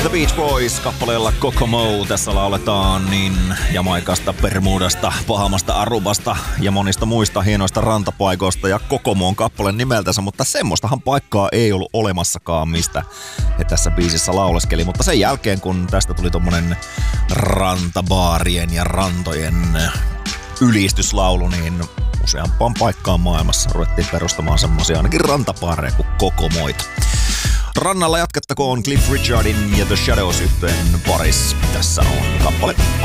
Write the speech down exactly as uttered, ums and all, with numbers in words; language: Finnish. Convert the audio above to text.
The Beach Boys kappaleella Kokomo. Tässä lauletaan niin Jamaikasta, Bermudasta, Bahamasta, Arubasta ja monista muista hienoista rantapaikoista ja Kokomo on kappaleen nimeltänsä, mutta semmoistahan paikkaa ei ollut olemassakaan, mistä he tässä biisissä lauleskeli. Mutta sen jälkeen, kun tästä tuli tommonen rantabaarien ja rantojen ylistyslaulu, niin useampaan paikkaan maailmassa ruvettiin perustamaan semmosia ainakin rantapaareja kuin Kokomoita. Rannalla jatkettakoon Cliff Richardin ja The Shadows -yhtyeen parissa. Tässä on kappale